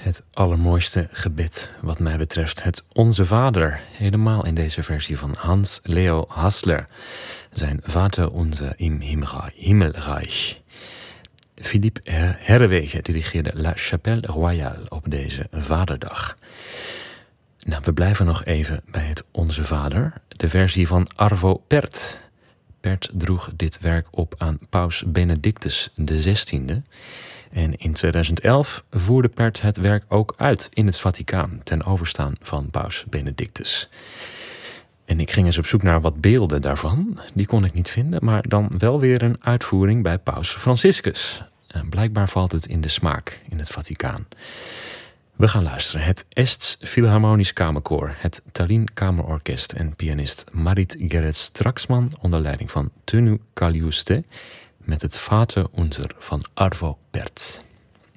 Het allermooiste gebed wat mij betreft, het Onze Vader, helemaal in deze versie van Hans Leo Hassler, zijn Vater unser im Himmelreich. Philippe Herreweghe dirigeerde La Chapelle Royale op deze Vaderdag. Nou, we blijven nog even bij het Onze Vader, de versie van Arvo Pärt. Pärt droeg dit werk op aan paus Benedictus XVI. En in 2011 voerde Pärt het werk ook uit in het Vaticaan ten overstaan van paus Benedictus. En ik ging eens op zoek naar wat beelden daarvan. Die kon ik niet vinden, maar dan wel weer een uitvoering bij paus Franciscus. En blijkbaar valt het in de smaak in het Vaticaan. We gaan luisteren. Het Ests Philharmonisch Kamerkoor, het Tallinn Kamerorkest en pianist Marit Gerets-Traxman onder leiding van Tõnu Kaljuste met het Vater Unser van Arvo Pärt.